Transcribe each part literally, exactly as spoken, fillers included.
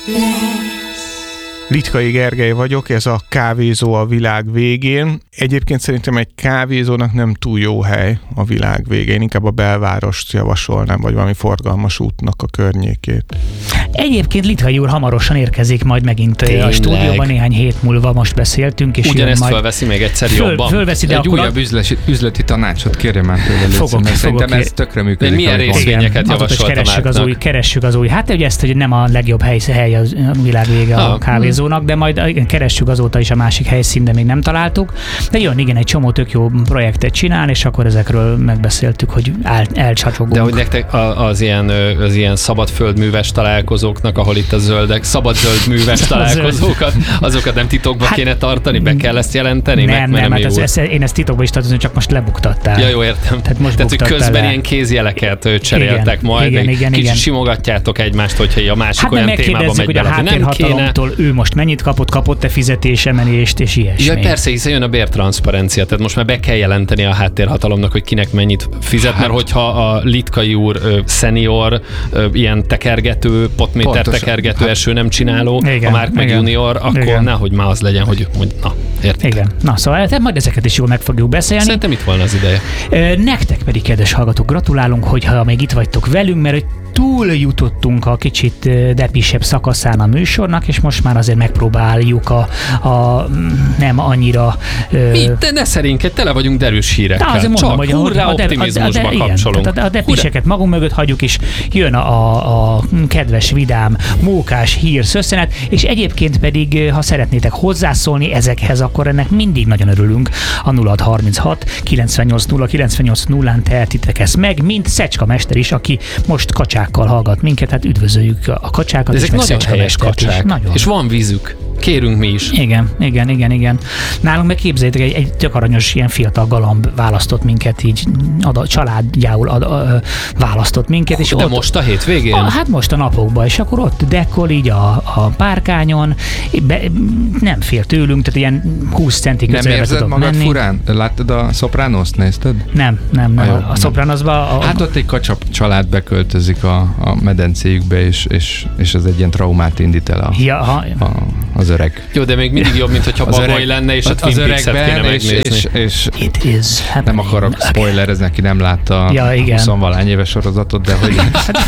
Litkai Gergely vagyok, ez a kávézó a világ végén. Egyébként szerintem egy kávézónak nem túl jó hely a világ végén, inkább a belvárost javasolnám, vagy valami forgalmas útnak a környékét. Egyébként Litkai úr hamarosan érkezik majd megint Tényleg. a stúdióban, néhány hét múlva most beszéltünk. És ugyanezt majd... fölveszi még egyszer Föl, jobban. Fölveszi, de egy akkor újabb üzleti, üzleti tanácsot kérjem már tőle. Fogok, fogok, Szerintem fogok, ez tökre működik. Milyen részvényeket javasolta keressük az új, keressük az új. Hát ugye ezt, hogy nem a legjobb hely, hely a világ vége a kávézónak, de majd igen, keressük azóta is a másik helyszín, de még nem találtuk. De jön, igen, egy csomó tök jó projektet csinál, és akkor ezekről megbeszéltük, hogy el, elcsacsogunk. De hogy nektek az ilyen, az ilyen szabadföldműves találkozóknak, ahol itt a zöldek, szabad-zöld műves találkozókat, azokat nem titokba hát, kéne tartani, be kell ezt jelenteni? Nem, meg, nem, hát ez, ez, én ezt titokba is tartozom, csak most lebuktattál. Ja, jó, értem. Tehát, most Tehát hogy közben le. ilyen kézjeleket cseréltek igen, majd, igen, igen, kicsit igen. simogatjátok egymást, hogyha a másik hát olyan témába megy hogy bele. a háttérhatalomtól ő most mennyit kapott, kapott-e fizetésemelést, és ilyesmi. Ja, persze, hiszen jön a bértranszparencia, tehát most már be kell jelenteni a háttérhatalomnak, hogy kinek mennyit fizet, hát. Mert hogyha a Litkai úr ö, senior, ö, ilyen tekergető, potméter Pontosan. tekergető, hát. eső nem csináló, igen, a Márk meg junior, akkor igen. nehogy már az legyen, hogy, hogy na, érted? Igen. Na, szóval majd ezeket is jól meg fogjuk beszélni. Szerintem itt volna az ideje. Nektek pedig, kedves hallgatók, gratulálunk, hogyha még itt vagytok velünk, mert túl jutottunk a kicsit depisebb szakaszán a műsornak, és most már azért megpróbáljuk a, a nem annyira... Mi? De ne szerénkedj, tele vagyunk derűs hírekkel. De azért mondom, Csak hurrá a, optimizmusba a, a, kapcsolunk. Igen, a, a depiseket magunk mögött hagyjuk, és jön a, a kedves, vidám, mókás hírszösszenet, és egyébként pedig, ha szeretnétek hozzászólni ezekhez, akkor ennek mindig nagyon örülünk. A nulla hat harminchat kilencvennyolc nulla kilencvennyolc nullán tehetitek ezt meg, mint Szecska mester is, aki most kacsákkal hallgat minket, hát üdvözöljük a kacsákat. Ezek nagyon helyes kacsák, nagyon. És van vízük. Kérünk mi is. Igen, igen, igen, igen. Nálunk meg képzeljétek, egy, egy tök aranyos ilyen fiatal galamb választott minket, így ad, családjául ad, a, választott minket. És de ott, most a hétvégén? A, hát most a napokban, és akkor ott dekkol így a, a párkányon, be, nem fél tőlünk, tehát ilyen húsz centi közelbe nem tudok magad menni. Furán? Láttad a Sopranost, nézted? Nem, nem, nem. A, a, a Sopranosba... A, hát ott egy kacsa család beköltözik a, a medencéjükbe, és, és, és ez egy ilyen traumát indít el a, ja, ha, a, az öreg. Jó, de még mindig jobb, mint hogyha bagoly lenne, és a Twin Peaks-et kéne megnézni. És, és It is nem akarok spoilerezni, aki nem látta ja, a huszonvalány éves sorozatot, de hogy,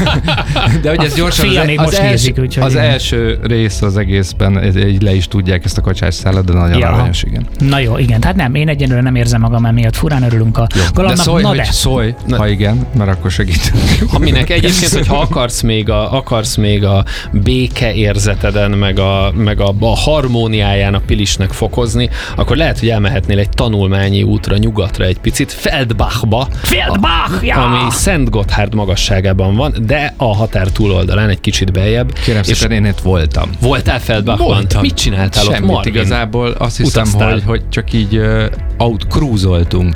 de hogy ez gyorsan az, az, az, nézik, első, az első rész az egészben, így le is tudják ezt a kacsás szállat, de nagyon ja. aranyos, igen. Na jó, igen, tehát nem, én egyenlőre nem érzem magam emiatt, furán örülünk a galambnak. De szólj, na hogy de. szólj, na. ha igen, mert akkor segítünk. Aminek egyébként, hogyha akarsz még a, akarsz még a béke érzeteden, meg a, meg a, a harmóniáján a Pilisnek fokozni, akkor lehet, hogy elmehetnél egy tanulmányi útra nyugatra egy picit, Feldbachba, Feldbach, ja! ami Szent Gotthárd magasságában van, de a határ túloldalán egy kicsit beljebb. Kérem szépen, én itt voltam. Voltál Feldbachban? Voltam. Mit csináltál Semmit, ott, Marvin? Igazából azt hiszem, hogy, hogy csak így uh, out cruise-oltunk.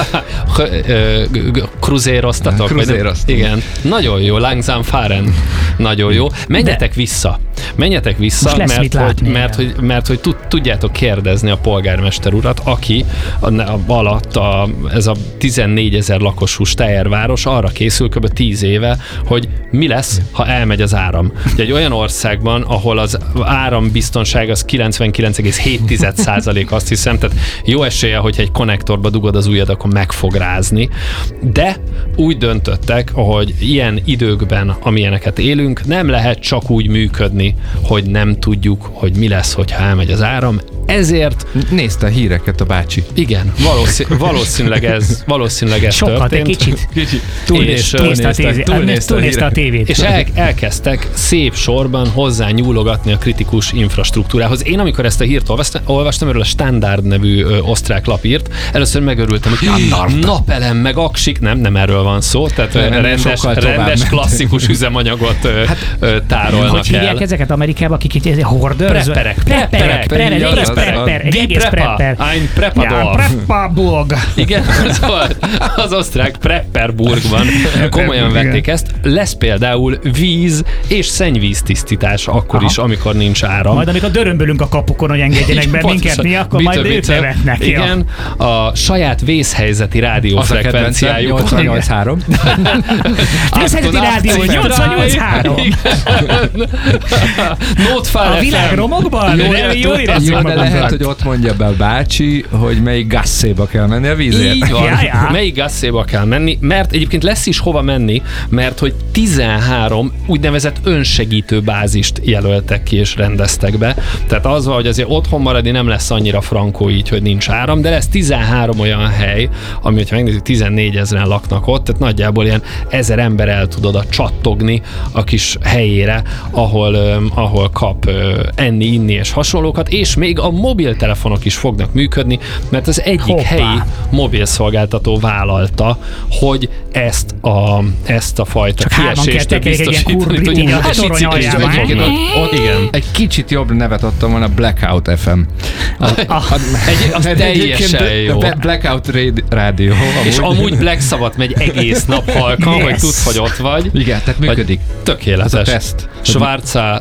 Kruzéroztatok? Kruzéroztunk. Igen. Nagyon jó, langsam fahren. Nagyon jó. Menjetek de... vissza. Menjetek vissza, mert hogy, látni, mert, hogy, mert hogy tudjátok kérdezni a polgármester urat, aki a, a, alatt a, ez a tizennégyezer lakosú Steyr-város arra készül kb. tíz éve, hogy mi lesz, ha elmegy az áram. Ugye egy olyan országban, ahol az árambiztonság az kilencvenkilenc egész hét százalék, azt hiszem, tehát jó esélye, hogyha egy konnektorba dugod az ujjad, akkor meg fog rázni, de úgy döntöttek, hogy ilyen időkben, amilyeneket élünk, nem lehet csak úgy működni, hogy nem tudjuk, hogy mi lesz, hogyha elmegy az áram. Ezért... Nézte a híreket a bácsi. Igen, valószín, valószínűleg ez, valószínűleg ez sokat, történt. Sokat, egy kicsit. kicsit. Túlnézte a tévét. És el, elkezdtek szép sorban hozzá nyúlogatni a kritikus infrastruktúrához. Én, amikor ezt a hírt olvastam, olvastam erről a Standard nevű ö, osztrák lapírt, először megörültem, hogy napelem, meg aksik, nem, nem erről van szó, tehát nem, rendes, rendes klasszikus üzemanyagot ö, hát, ö, tárolnak hogy el. Hogy hívják ezeket Amerikában, akik itt hoarders? Preperek. Preperek. prepper, egy egész prepper. Ein Preppadorf. Ja, Preppaburg. Igen, szóval az osztrák Prepperburgban komolyan vették ezt. Lesz például víz és szennyvíz tisztítás akkor Aha. is, amikor nincs áram. Majd amikor dörömbölünk a kapukon, hogy engedjenek be minket mi, akkor bitte, majd ők nevetnek. Igen, ja. A saját vészhelyzeti rádiófrekvenciájuk. nyolcvannyolc három Vészhelyzeti rádió, nyolcvannyolc három A világ romokban? Jó, jó, jó, de lehet, hogy ott mondja be a bácsi, hogy melyik gasszéba kell menni a vízért. Így van. Ja, ja. Melyik gasszéba kell menni, mert egyébként lesz is hova menni, mert hogy tizenhárom úgynevezett önsegítő bázist jelöltek ki és rendeztek be. Tehát az van, hogy azért otthon maradni nem lesz annyira frankó így, hogy nincs áram, de lesz tizenhárom olyan hely, ami, hogyha megnézzük, tizennégy ezeren laknak ott, tehát nagyjából ilyen ezer ember el tud oda csattogni a kis helyére, ahol, um, ahol kap uh, enni, inni és hasonlókat, és még a mobiltelefonok is fognak működni, mert az egyik Hoppá. helyi mobilszolgáltató vállalta, hogy ezt a, ezt a fajta kiesést biztosítani tudja. Igen. Egy kicsit jobb nevet adtam volna Blackout ef em. Az teljesen jó. Blackout rádió. És amúgy Black Sabbath megy egész nap halkan, yes. hogy tudd, hogy ott vagy. Igen, tehát működik. Tökéletes. Ez a teszt. Schwarza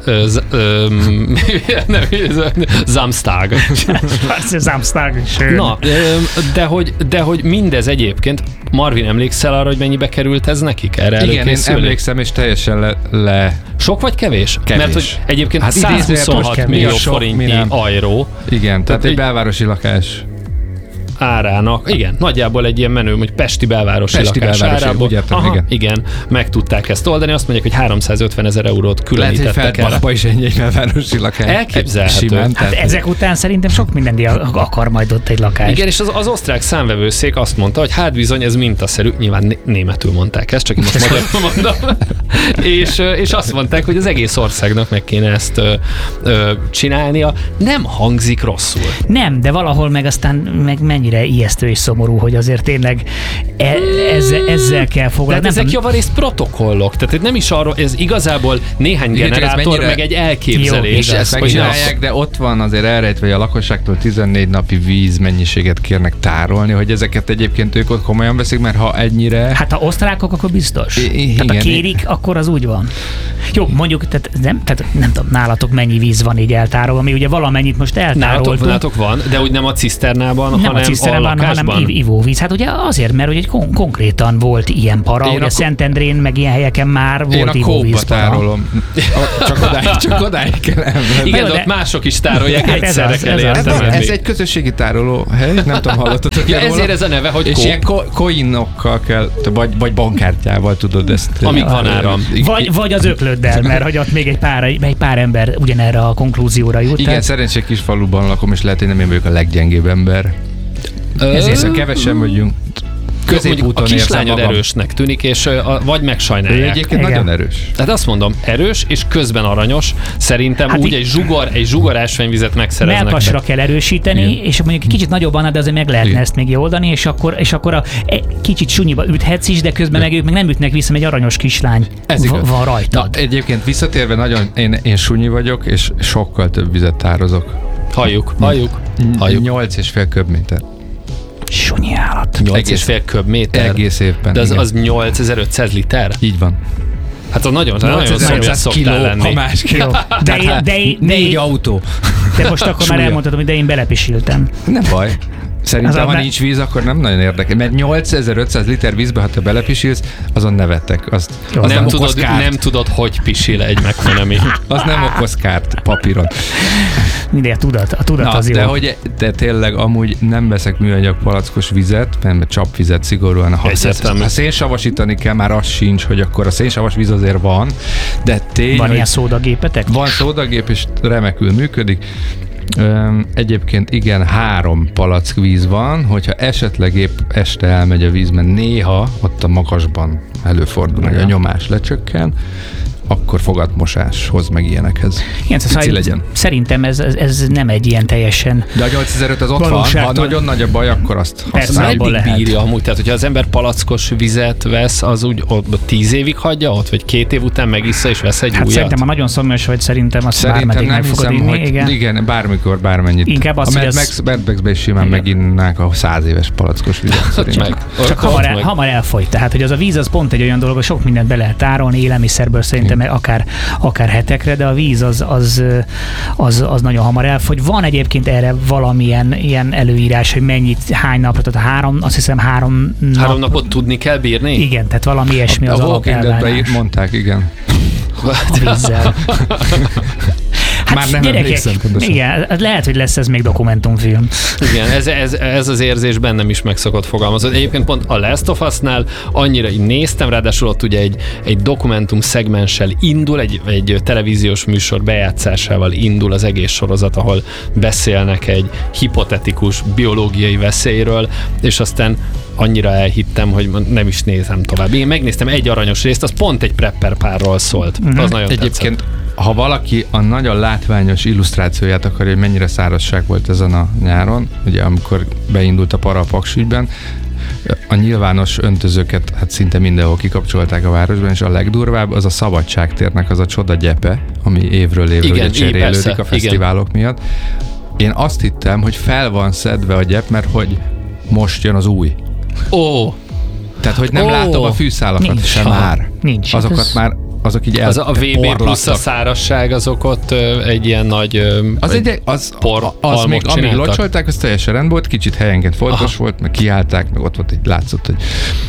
Samstag. Schwarza Samstag. Na, de hogy, de hogy mindez egyébként, Marvin, emlékszel arra, hogy mennyibe került ez nekik? Erre igen, én emlékszem, és teljesen le... le... Sok vagy kevés? Kevés. Mert hogy egyébként hát százhuszonhat millió forintnyi ajró. Igen, tehát, tehát egy belvárosi lakás árának, igen, nagyjából egy ilyen menő, hogy pesti belvárosi pesti lakás belvárosi, árából. Értem, Aha, igen. igen, meg tudták ezt oldani, azt mondják, hogy háromszázötven ezer eurót különítettek el. Lehet, hogy Feldbachba is ennyi egy belvárosi lakás. Elképzelhető. Simán, hát ezek után szerintem sok mindenki akar majd ott egy lakást. Igen, és az, az osztrák számvevőszék azt mondta, hogy hát bizony, ez mintaszerű, nyilván né- németül mondták ezt, csak én most magyarul mondom, és, és azt mondták, hogy az egész országnak meg kéne ezt ö, ö, csinálnia. Nem hangzik rosszul. Nem, de valahol meg aztán meg mennyire ijesztő és szomorú, hogy azért tényleg e, ezzel, ezzel kell foglalkozni. De ezek javarészt protokollok, tehát nem is arról, ez igazából néhány igen, generátor, mennyire... meg egy elképzelés. Jó, ezt megcsinálják, de ott van azért elrejtve, hogy a lakosságtól tizennégy napi vízmennyiséget kérnek tárolni, hogy ezeket egyébként ők ott komolyan veszik, mert ha ennyire... Hát ha osztrákok, akkor biztos. I- igen, tehát ha kérik, igen. akkor az úgy van. Jó, mondjuk, tehát nem, tehát nem tudom, nálatok mennyi víz van így eltárolva, ami ugye valamennyit most eltároltunk. Nálatok, nálatok van, de úgy nem a ciszternában, nem hanem a, ciszternában, a lakásban. hanem ivóvíz. Hát ugye azért, mert ugye kon- konkrétan volt ilyen para, ugye a Szentendrén, meg ilyen helyeken már volt ivóvíz. Én a kóba tárolom. csak, odáig, csak odáig kell elmenni. Igen, de ott mások is tárolják, hát egyszerre ez kell az, ez, ez egy közösségi tároló hely, nem tudom, hallottatok ja, ezért ez a neve, hogy és kóp. ilyen ko- coinokkal kell, vagy, vagy bankkártyával tudod ezt. Amíg van áram. Vagy, vagy az öklöddel, mert hogy ott még egy pár, egy pár ember ugyanerre a konklúzióra jut. Igen, szerencsés kis faluban lakom, és lehet, hogy nem én vagyok a leggyengébb ember. Ezért a kevesen vagyunk. A kislányod erősnek tűnik, és a, vagy megsajnálják. Ő egyébként igen. nagyon erős. Tehát azt mondom, erős és közben aranyos. Szerintem hát úgy egy zsugor, egy zsugor ásványvizet megszereznek. Melkasra kell erősíteni, igen. és mondjuk egy kicsit nagyobb annál, de azért meg lehetne igen. ezt még oldani, és akkor, és akkor a, egy kicsit sunyiba üthetsz is, de közben meg ők meg nem ütnek vissza, mert egy aranyos kislány Ez v- van rajtad. Na, egyébként visszatérve nagyon, én, én sunyi vagyok, és sokkal több vizet tározok. Halljuk, halljuk. halljuk. nyolc és fél köbméter. Sunyi állat. nyolc és fél köbméter. Egész évben. De az, az nyolcezer-ötszáz liter? Így van. Hát az nagyon, nagyon szokás szoktál lenni. Ha más kiló. De én, de én, négy autó. De most akkor már elmondhatom, hogy de én belepisiltem. Nem baj. Szerintem, ha nincs víz, akkor nem nagyon érdekel. Mert nyolcezer-ötszáz liter vízbe, ha te belepisilsz, azon nevettek. Azt, Jó, az nem, nem, tudod, nem tudod, hogy pisil egy megfonemi. Az nem okoz kárt papíron. Mindegy, a tudat, a tudat Na, az de jó. hogy de tényleg amúgy nem veszek műanyag palackos vizet, mert csapvizet szigorúan. Ha, ha szénsavasítani kell, már az sincs, hogy akkor a szénsavas víz azért van, de tény, van ilyen szódagépetek? Van szódagép, és remekül működik. Egyébként igen, három palack víz van, hogyha esetleg épp este elmegy a víz, mert néha ott a magasban előfordul, hogy a nyomás lecsökken, akkor fogatmosáshoz, meg ilyenekhez. Igen, szóval legyen. Szerintem ez, ez, ez nem egy ilyen teljesen de a nyolcezer-öt az ott van, ha nagyon nagy a baj, akkor azt használja. Meddig bírja amúgy? Tehát, hogyha az ember palackos vizet vesz, az úgy ott tíz évig hagyja ott, vagy két év után megissza és vesz egy hát újat? Szerintem, ha nagyon szomjas vagy, szerintem azt szerintem bármeddig meg fogod inni. Hogy igen. igen, bármikor, bármennyit. Inkább az, a Mad Max, Mad Max-ben is simán meginnák a száz éves palackos vizet. Csak, csak hamar, el, hamar elfogy. Tehát, hogy az a víz az pont egy olyan dolog, hogy sok mindent be lehet tárolni, élelmiszerből szerintem hmm. akár, akár hetekre, de a víz az, az, az, az nagyon hamar elfogy. Van egyébként erre valamilyen ilyen előírás, hogy mennyit, hány napra, tehát három, azt hiszem három nap. Három napot tudni kell bírni? Igen, tehát valami ilyesmi a, az a alapelvárás. Mondták, igen. A vízzel. Hát már nem gyerekek, igen, lehet, hogy lesz ez még dokumentumfilm. Igen, ez, ez, ez az érzés bennem is meg szokott fogalmazni. Egyébként pont a Last of Us-nál annyira így néztem, ráadásul ott ugye egy, egy dokumentum szegmenssel indul, egy, egy televíziós műsor bejátszásával indul az egész sorozat, ahol beszélnek egy hipotetikus biológiai veszélyről, és aztán annyira elhittem, hogy nem is nézem tovább. Én megnéztem egy aranyos részt, az pont egy prepper párról szólt. Mm-hmm. Az nagyon Egyébként tetszett. Ha valaki a nagyon látványos illusztrációját akarja, hogy mennyire szárazság volt ezen a nyáron, ugye amikor beindult a para a Paksügyben, a nyilvános öntözőket hát szinte mindenhol kikapcsolták a városban, és a legdurvább az a Szabadságtérnek az a csoda gyepe, ami évről évről igen, cserélődik persze, a fesztiválok igen. miatt. Én azt hittem, hogy fel van szedve a gyep, mert hogy most jön az új. Ó! Tehát, hogy nem oh. látom a fűszálakat nincs. sem már. Nincs. Azokat ez... már azok így az a vé bé plusz a szárazság, azok ott ö, egy ilyen nagy ö, az egy, az, por, az még amíg locsolták, az teljesen rendben volt, kicsit helyenként fontos Aha. volt, meg kiállták, meg ott volt, így látszott, hogy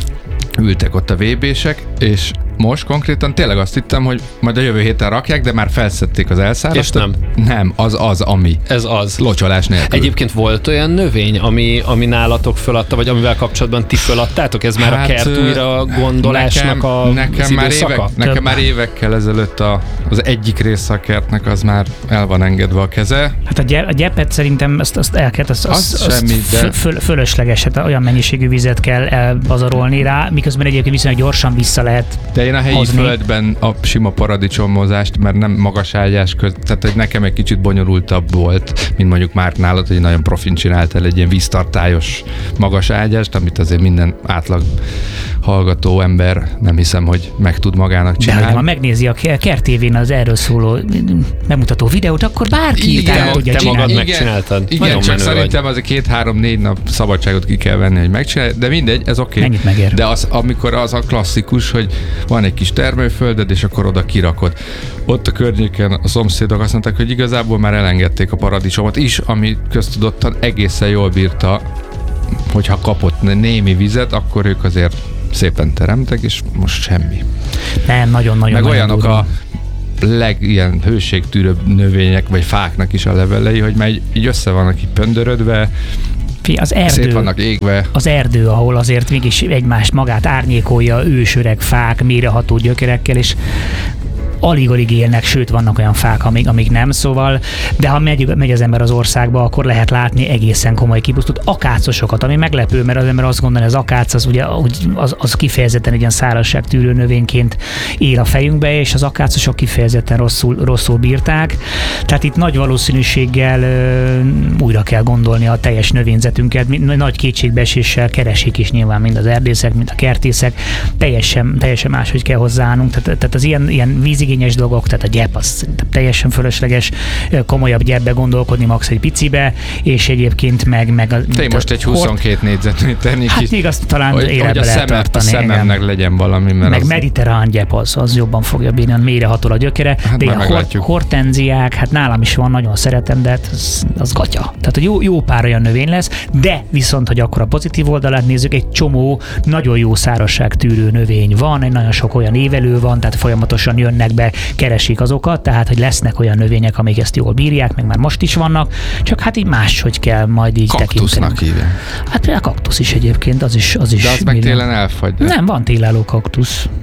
ültek ott a vé bések, és most konkrétan tényleg azt hittem, hogy majd a jövő héten rakják, de már felszedték az elszáraztat. És nem. Nem, az az, ami. Ez az. Locsolás nélkül. Egyébként volt olyan növény, ami, ami nálatok föladta, vagy amivel kapcsolatban ti föladtátok? Ez már hát, a kert újra gondolásnak nekem, a nekem már, évek, nekem már évekkel ezelőtt a, az egyik része a kertnek az már el van engedve a keze. Hát a, gyep, a gyepet szerintem azt, azt el kell, azt, azt, az azt semmi, de... föl, fölösleges, hát olyan mennyiségű vizet kell elpazarolni rá, miközben egyébként viszonylag gyorsan vissza lehet. De én a helyi hozni. Földben a sima paradicsomozást, mert nem magas ágyás köz, tehát hogy nekem egy kicsit bonyolultabb volt, mint mondjuk már nálad, hogy nagyon profin csináltál egy ilyen víztartályos magas ágyást, amit azért minden átlag hallgató ember nem hiszem, hogy meg tud magának csinálni. De ha megnézi a Kert té vén az erről szóló bemutató videót, akkor bárki igen, tudja te csinálni. magad megcsináltad. Igen, igen csak szerintem az a két-három-négy nap szabadságot ki kell venni, hogy megcsinálj, de mindegy, ez oké. Okay. Mennyit megér? De az, amikor az a klasszikus, hogy van egy kis termőfölded, és akkor oda kirakod. Ott a környéken a szomszédok azt mondták, hogy igazából már elengedték a paradicsomot is, ami köztudottan egészen jól bírta, hogyha kapott némi vizet, akkor ők azért szépen teremtek, és most semmi. Nem, nagyon-nagyon. Meg nagyon olyanok durva. a leg ilyen hőségtűrőbb növények, vagy fáknak is a levelei, hogy már így, így össze vannak így pöndörödve, az erdő, szét vannak égve. Az erdő, ahol azért mégis egymást magát árnyékolja, ősöreg fák, mélyreható gyökerekkel, és alig-alig élnek, sőt vannak olyan fák, amik, amik nem, szóval, de ha megy, megy az ember az országba, akkor lehet látni egészen komoly kipusztult akácosokat, ami meglepő, mert az ember azt gondolja, az akác az ugye az, az kifejezetten egy ilyen szárazságtűrő növényként él a fejünkbe, és az akácosok kifejezetten rosszul, rosszul bírták. Tehát itt nagy valószínűséggel ö, újra kell gondolni a teljes növényzetünket, nagy kétségbeeséssel keresik is nyilván mind az erdészek, mind a kertészek, teljesen, teljesen máshogy kell hozzáállnunk, tehát, tehát az ilyen, ilyen vízig igényes dolgok, tehát a gyep az teljesen fölösleges, komolyabb gyepbe gondolkodni, max egy picibe, és egyébként meg... meg a, Te most egy huszonkét négyzetméternyi kis... Hát még azt talán hogy, életbe hogy a lehet szemem, tartani. A szememnek legyen valami, mert meg az... mediterrán gyep az, az jobban fogja bírni, mélyre hatol a gyökere, hát de a hor- hortenziák, hát nálam is van, nagyon szeretem, de hát az, az gatya. Tehát a jó, jó pár olyan növény lesz, de viszont, hogy akkor a pozitív oldalát nézzük, egy csomó nagyon jó szárazságtűrő növény van, egy nagyon sok olyan évelő van, tehát folyamatosan jönnek be, keresik azokat, tehát hogy lesznek olyan növények, amik ezt jól bírják, meg már most is vannak, csak hát így máshogy kell majd így kaktusznak tekinteni. Hát a kaktusz is egyébként, az is... Az is de az meg télen elfagy. Nem, van télálló kaktusz.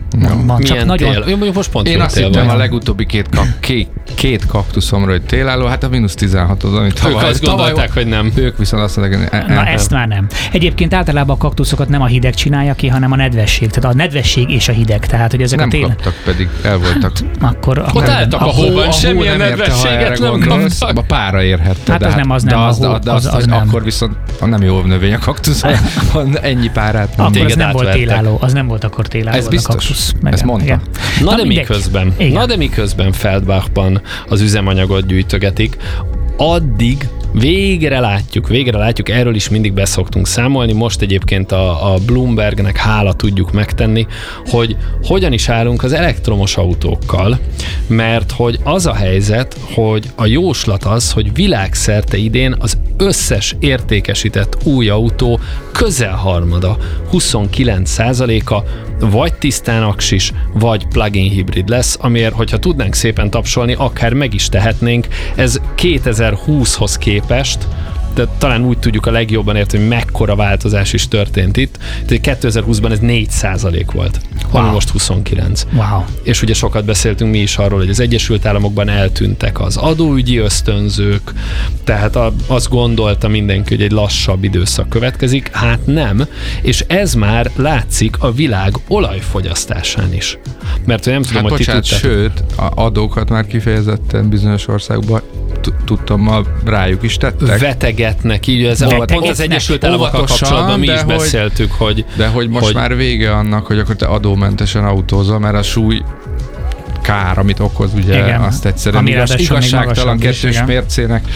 Mondom, csak nagyon... tél? Én most pont Én azt hittem a legutóbbi két, kak, két, két kaktuszomra, hogy télálló, hát a mínusz tizenhat az, amit tavaly. Ők azt gondolták, tavaly, hogy nem. Ők viszont azt mondták, hogy... Na ezt már nem. Egyébként általában a kaktuszokat nem a hideg csinálja ki, hanem a nedvesség. Tehát a nedvesség és a hideg. Tehát, hogy ezek nem a tél... kaptak, pedig el voltak. Akkor, akkor ott álltak a hóban, semmilyen nedvességet nem kaptak. A pára érhette. Hát az nem, az nem. De az, a de az, az, nem. Akkor viszont nem jó növény a kaktusz, ennyi párát. Akkor az nem volt télálló. Az nem volt akkor télálló. Ez biztos. Ezt mondta. Na, Na de miközben, na de miközben Feldbachban az üzemanyagot gyűjtögetik, addig végre látjuk, végre látjuk, erről is mindig beszoktunk számolni, most egyébként a, a Bloombergnek hála tudjuk megtenni, hogy hogyan is állunk az elektromos autókkal, mert hogy az a helyzet, hogy a jóslat az, hogy világszerte idén az összes értékesített új autó közel harmada, huszonkilenc százaléka vagy tisztán aksis, vagy plug-in hibrid lesz, amiért, hogyha tudnánk szépen tapsolni, akár meg is tehetnénk. Ez kétezer-húszhoz képest, de talán úgy tudjuk a legjobban érteni, hogy mekkora változás is történt itt. Tehát kétezer-húszban ez négy százalék volt, wow. Ami most huszonkilenc. Wow. És ugye sokat beszéltünk mi is arról, hogy az Egyesült Államokban eltűntek az adóügyi ösztönzők, tehát a, azt gondolta mindenki, hogy egy lassabb időszak következik, hát nem, és ez már látszik a világ olajfogyasztásán is. Mert hogy nem tudom, hát hogy bocsánat, ti tudtátok. Sőt, adókat már kifejezetten bizonyos országokban tudtam, rájuk is tettek. Vetegetnek, így ez a, pont az Egyesült Államokkal kapcsolatban mi is hogy, beszéltük, hogy... De hogy most hogy, már vége annak, hogy akkor te adómentesen autózol, mert a súly kár, amit okoz, ugye, igen, azt egyszerűen igaz, igazságtalan kettős mércének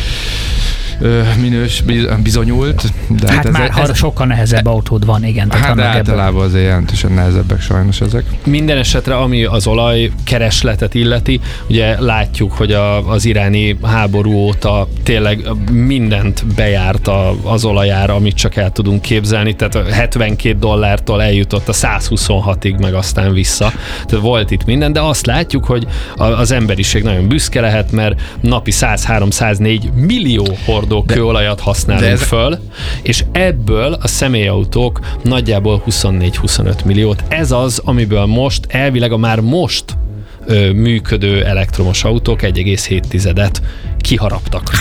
minős bizonyult. De hát, hát már ez, ez, sokkal nehezebb e, autód van, igen. Hát de általában ebből. Azért jelentősen nehezebbek sajnos ezek. Minden esetre, ami az olajkeresletet illeti, ugye látjuk, hogy a, az iráni háború óta tényleg mindent bejárt a, az olajára, amit csak el tudunk képzelni, tehát hetvenkét dollártól eljutott a százhuszonhatig, meg aztán vissza. Tehát volt itt minden, de azt látjuk, hogy az emberiség nagyon büszke lehet, mert napi száz-három-száznégy millió hordó kőolajat használunk ez... föl, és ebből a személyautók nagyjából huszonnégy-huszonöt milliót. Ez az, amiből most elvileg a már most ö, működő elektromos autók egy egész hét tizedet kiharaptak.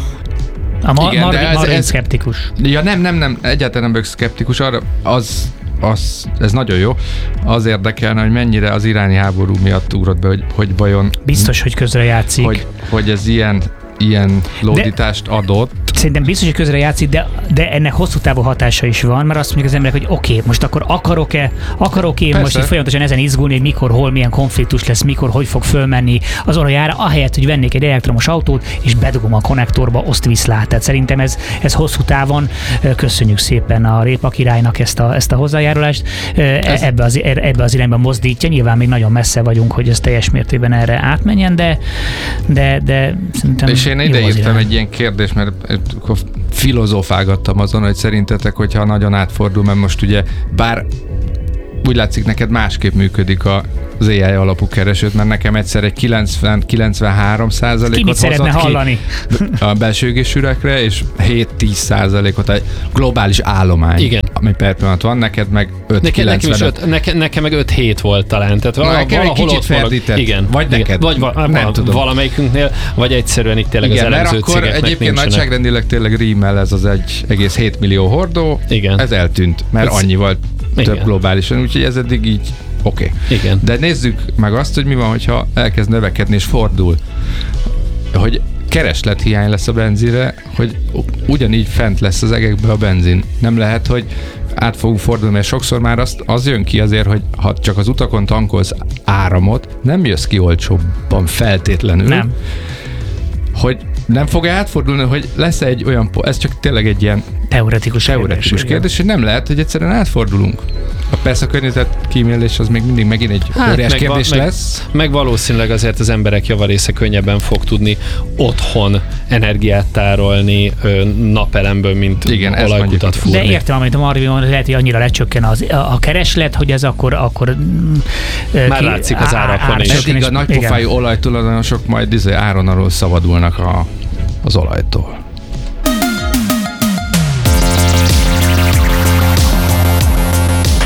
A ma- Igen, Marvin, ez, Marvin ez, szkeptikus. Ja nem, nem, nem, egyáltalán nem vagyok szkeptikus, arra az, az, ez nagyon jó. Az érdekelne, hogy mennyire az iráni háború miatt ugrott be, hogy, hogy vajon... Biztos, hogy közre játszik. Hogy, hogy ez ilyen ilyen lódítást de, adott. Szerintem biztos, hogy közre játszik, de, de ennek hosszú távú hatása is van, mert azt mondják az emberek, hogy oké, okay, most akkor akarok-e, akarok én most így folyamatosan ezen izgulni, hogy mikor, hol, milyen konfliktus lesz, mikor, hogy fog fölmenni az olajára, ahelyett, hogy vennék egy elektromos autót, és bedugom a konnektorba, oszt viszlát. Tehát szerintem ez, ez hosszú távon, köszönjük szépen a Répa királynak ezt a, ezt a hozzájárulást, ez... ebbe, az, ebbe az irányba mozdítja. Nyilván még nagyon messze vagyunk, hogy ez teljes mértékben erre átmenjen, de, de, de szerintem és én ideírtam egy ilyen kérdést, mert filozófálgattam azon, hogy szerintetek, hogyha nagyon átfordul, mert most ugye bár úgy látszik, neked másképp működik a az á i alapú keresőt, mert nekem egyszer egy kilencven-kilencvenhárom százalékot hozott hallani? Ki a belső égésűrekre, és hét-tíz százalékot egy globális állomány, igen, ami per pillanat van, neked meg öt-kilencven. Nekem, nekem meg öt-hét volt talán. Tehát Na, nekem egy kicsit ferdített. Igen. Vagy igen. neked. Vagy va- nem tudom. Valamelyikünknél, vagy egyszerűen itt tényleg igen, az elemző cégeknek nincsenek. Igen, mert akkor egyébként nagyságrendileg tényleg rímmel ez az egy egész hét millió hordó, igen, ez eltűnt, mert ez annyi volt több igen, globálisan, úgyhogy ez eddig így oké. Okay. De nézzük meg azt, hogy mi van, hogyha elkezd növekedni és fordul. Hogy kereslethiány lesz a benzinre, hogy ugyanígy fent lesz az egekbe a benzin. Nem lehet, hogy át fogunk fordulni, mert sokszor már azt, az jön ki azért, hogy ha csak az utakon tankolsz áramot, nem jössz ki olcsóbban feltétlenül. Nem. Hogy nem fog átfordulni, hogy lesz egy olyan, ez csak tényleg egy ilyen teoretikus, teoretikus kérdés, kérdés, hogy nem lehet, hogy egyszerűen átfordulunk. A persze a környezet kímélés az még mindig megint egy hát óriás kérdés meg, lesz. Meg, meg valószínűleg azért az emberek javarésze könnyebben fog tudni otthon energiát tárolni napelemből, mint igen, olajkutat fúrni. De értem, amit a Marvin mondja, lehet, hogy annyira lecsökken az, a kereslet, hogy ez akkor... akkor már ki, látszik az árakon is. Eddig a nagypofájú olajtulajdonosok majd izé áron alól szabadulnak a, az olajtól.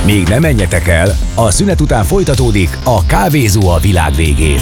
Még ne menjetek el, a szünet után folytatódik a Kávézó a világ végén.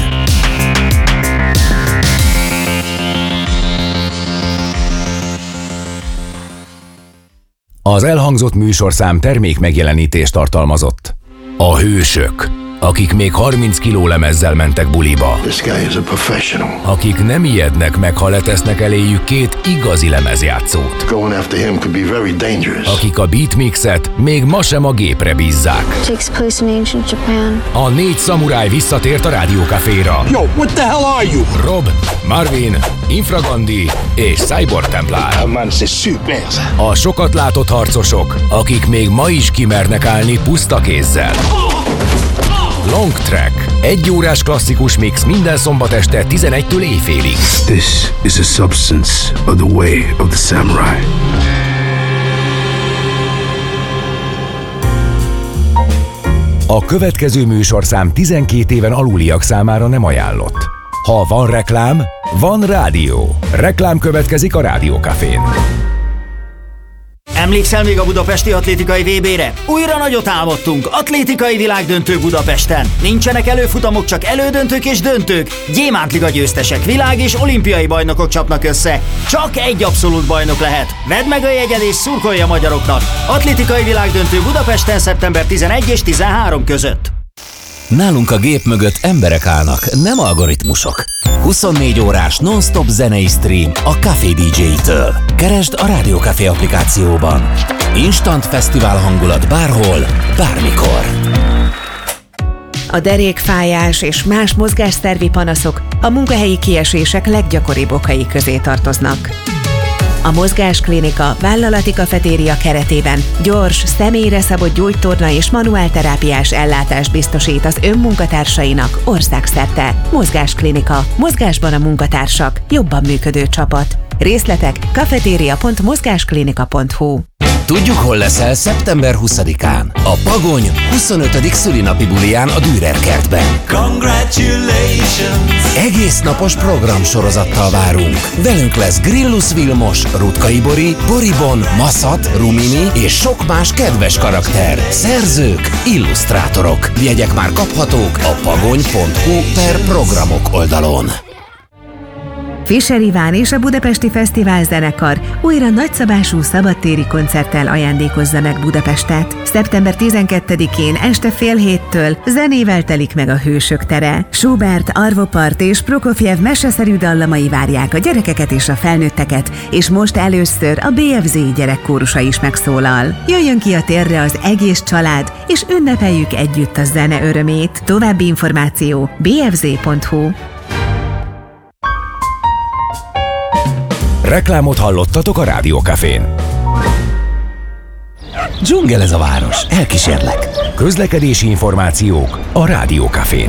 Az elhangzott műsorszám termék megjelenítést tartalmazott. A hősök, akik még harminc kiló lemezzel mentek buliba. This guy is a professional. Akik nem ijednek meg, ha letesznek eléjük két igazi lemezjátszót. Going after him could be very dangerous. Akik a beatmixet még ma sem a gépre bízzák. Takes place in ancient Japan. A négy szamuráj visszatért a Rádiókaféra. Yo, what the hell are you? Rob, Marvin, Infragandi és Cyborg Templár. Man, c'est super. A sokat látott harcosok, akik még ma is kimernek állni puszta kézzel. Long Track. Egy órás klasszikus mix minden szombat este tizenegytől éjfélig. This is a substance of the way of the samurai. A következő műsorszám tizenkét éven aluliak számára nem ajánlott. Ha van reklám, van rádió. Reklám következik a Rádiókafén. Emlékszel még a budapesti atlétikai vé bére? Újra nagyot álmodtunk, atlétikai világdöntő Budapesten. Nincsenek előfutamok, csak elődöntők és döntők. Gyémántliga győztesek, világ és olimpiai bajnokok csapnak össze. Csak egy abszolút bajnok lehet. Vedd meg a jegyed és szurkolj a magyaroknak. Atlétikai világdöntő Budapesten szeptember tizenegy és tizenhárom között. Nálunk a gép mögött emberek állnak, nem algoritmusok. huszonnégy órás non-stop zenei stream a Café dé dzsé-től. Keresd a Rádiókafé applikációban. Instant fesztivál hangulat bárhol, bármikor. A derékfájás és más mozgásszervi panaszok a munkahelyi kiesések leggyakoribb okai közé tartoznak. A Mozgásklinika vállalati kafetéria keretében gyors, személyre szabott gyógytorna és manuálterápiás ellátást biztosít az önmunkatársainak országszerte. Mozgásklinika. Mozgásban a munkatársak. Jobban működő csapat. Részletek kafetéria pont mozgásklinika pont hu. Tudjuk, hol leszel szeptember huszadikán. A Pagony huszonötödik szülinapi buliján a Dürer kertben. Congratulations! Egész napos programsorozattal várunk. Velünk lesz Grillus Vilmos, Rutkay Bori, Boribon, Maszat, Rumini és sok más kedves karakter. Szerzők, illusztrátorok. Jegyek már kaphatók a pagony pont hu per programok oldalon. Fischer Iván és a Budapesti Fesztivál Zenekar újra nagyszabású szabadtéri koncerttel ajándékozza meg Budapestet. szeptember tizenkettedikén este fél héttől zenével telik meg a Hősök tere. Schubert, Arvo Part és Prokofjev meseszerű dallamai várják a gyerekeket és a felnőtteket, és most először a bé ef zé gyerekkórusa is megszólal. Jöjjön ki a térre az egész család, és ünnepeljük együtt a zene örömét. További információ bé ef zé pont hu. Reklámot hallottatok a Rádiókafén. Dzsungel ez a város, elkísérlek. Közlekedési információk a Rádiókafén.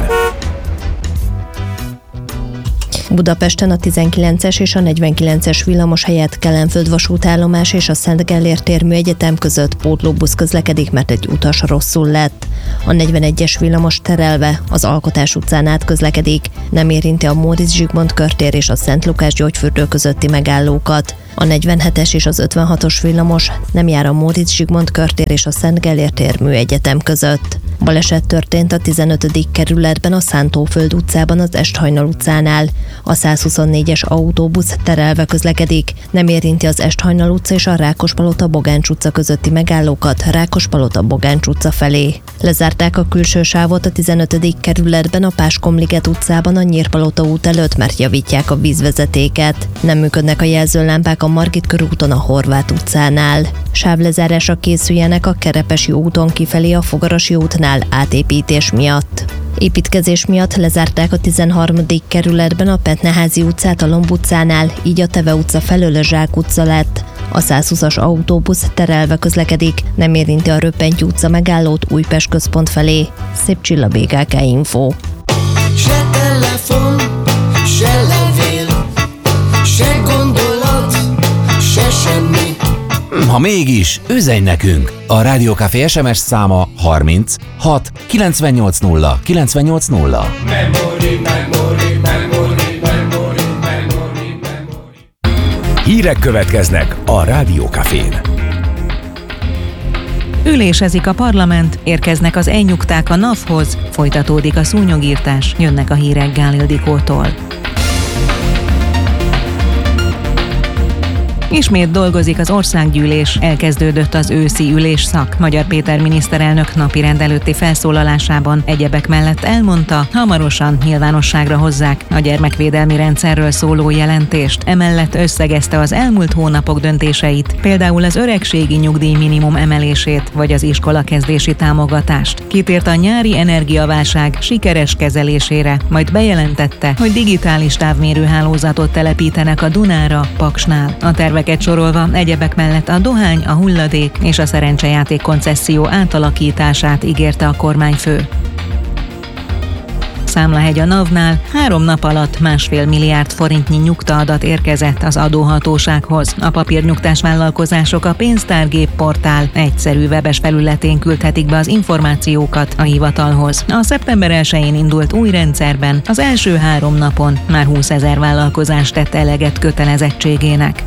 Budapesten a tizenkilences és a negyvenkilences villamos helyett Kelenföld vasútállomás és a Szent Gellért tér Műegyetem között pótlóbusz közlekedik, mert egy utas rosszul lett. A negyvenegyes villamos terelve az Alkotás utcán át közlekedik, nem érinti a Móricz Zsigmond körtér és a Szent Lukács gyógyfürdő közötti megállókat. A negyvenhetes és az ötvenhatos villamos nem jár a Móricz Zsigmond körtér és a Szent Gellért tér Műegyetem között. Baleset történt a tizenötödik kerületben a Szántóföld utcában az Esthajnal utcánál. A százhuszonnégyes autóbusz terelve közlekedik, nem érinti az Esthajnal utca és a Rákospalota-Bogáncs utca közötti megállókat Rákospalota-Bogáncs utca felé. Lezárták a külső sávot a tizenötödik kerületben a Páskomliget utcában a Nyírpalota út előtt, mert javítják a vízvezetéket. Nem működnek a jelzőlámpák a Margit körúton a Horváth utcánál. Sávlezárásra készüljenek a Kerepesi úton kifelé a Fogarasi útnál átépítés miatt. Építkezés miatt lezárták a tizenharmadik kerületben a Petneházi utcát a Lomb utcánál, így a Teve utca felől a Zsák utca lett. A százhúszas autóbusz terelve közlekedik, nem érinti a Röppenty utca megállót Újpest központ felé. Szép Csilla, bé ká ká Info. Se telefon, se levél, se gondolat, se semmi. Ha mégis, üzenj nekünk! A Rádiókafé es em es száma harminc hat kilencvennyolc nulla kilencvennyolc nulla. Memory, memory, memory, memory, memory, memory. Hírek következnek a Rádiókafén. Ülésezik a parlament, érkeznek az elnyugták a NAV-hoz, folytatódik a szúnyogírtás, jönnek a hírek Gál Ildikótól. Ismét dolgozik az országgyűlés, elkezdődött az őszi ülésszak. Magyar Péter miniszterelnök napirend előtti felszólalásában egyebek mellett elmondta, hamarosan nyilvánosságra hozzák a gyermekvédelmi rendszerről szóló jelentést. Emellett összegezte az elmúlt hónapok döntéseit, például az öregségi nyugdíj minimum emelését, vagy az iskolakezdési támogatást. Kitért a nyári energiaválság sikeres kezelésére, majd bejelentette, hogy digitális távmérőhálózatot telepítenek a Dunára, Paksnál. A terveket sorolva egyebek mellett a dohány, a hulladék és a szerencsejáték koncesszió átalakítását ígérte a kormányfő. Számlahegy a NAV-nál, három nap alatt másfél milliárd forintnyi nyugtaadat érkezett az adóhatósághoz. A papírnyugtás vállalkozások a pénztárgép portál egyszerű webes felületén küldhetik be az információkat a hivatalhoz. A szeptember elsején indult új rendszerben az első három napon már húszezer vállalkozás tett eleget kötelezettségének.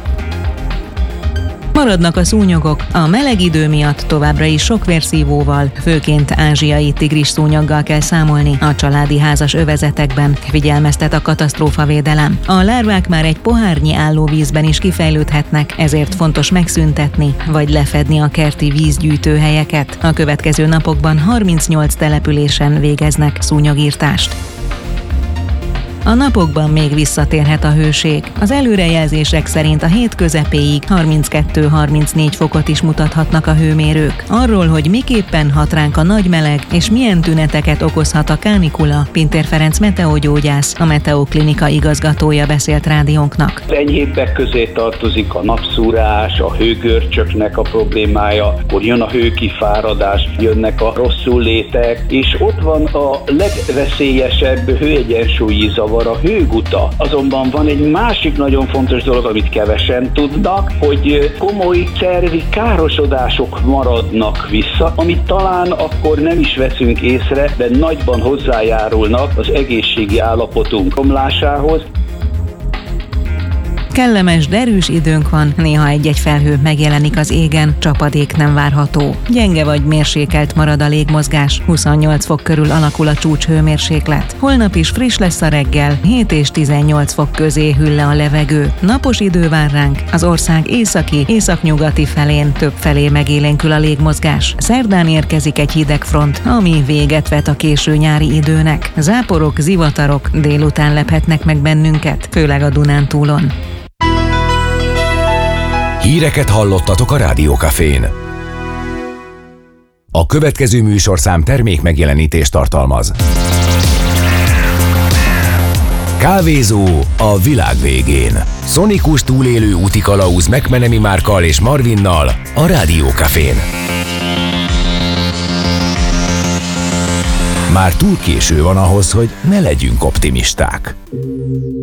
Maradnak a szúnyogok, a meleg idő miatt továbbra is sok vérszívóval, főként ázsiai tigris szúnyoggal kell számolni a családi házas övezetekben, figyelmeztet a katasztrófavédelem. A lárvák már egy pohárnyi állóvízben is kifejlődhetnek, ezért fontos megszüntetni vagy lefedni a kerti vízgyűjtőhelyeket. A következő napokban harmincnyolc településen végeznek szúnyogírtást. A napokban még visszatérhet a hőség. Az előrejelzések szerint a hét közepéig harminckettő-harmincnégy fokot is mutathatnak a hőmérők. Arról, hogy miképpen hat ránk a nagy meleg, és milyen tüneteket okozhat a kánikula, Pintér Ferenc meteogyógyász, a Meteoklinika igazgatója beszélt rádiónknak. Az enyhébbek közé tartozik a napszúrás, a hőgörcsöknek a problémája, hogy jön a hőkifáradás, jönnek a rosszullétek, és ott van a legveszélyesebb hőegyensúlyi zavar, a hőguta. Azonban van egy másik nagyon fontos dolog, amit kevesen tudnak, hogy komoly szervi károsodások maradnak vissza, amit talán akkor nem is veszünk észre, de nagyban hozzájárulnak az egészségi állapotunk romlásához. Kellemes, derűs időnk van, néha egy-egy felhő megjelenik az égen, csapadék nem várható. Gyenge vagy mérsékelt marad a légmozgás, huszonnyolc fok körül alakul a csúcshőmérséklet. Holnap is friss lesz a reggel, hét és tizennyolc fok közé hűl le a levegő. Napos idő vár ránk, az ország északi, északnyugati felén több felé megélénkül a légmozgás. Szerdán érkezik egy hideg front, ami véget vet a késő nyári időnek. Záporok, zivatarok délután lephetnek meg bennünket, főleg a Dunántúlon. Híreket hallottatok a Rádiókafén. A következő műsorszám termék megjelenítést tartalmaz. Kávézó a világ végén. Szonikus túlélő útikalauz McMenemy Márkkal és Marvinnal a Rádiókafén. Már túl késő van ahhoz, hogy ne legyünk optimisták.